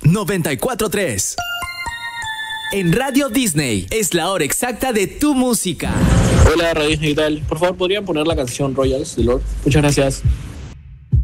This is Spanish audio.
94.3. En Radio Disney es la hora exacta de tu música. Hola, Radio Disney, ¿qué tal? Por favor, ¿podrían poner la canción Royals de Lord? Muchas gracias.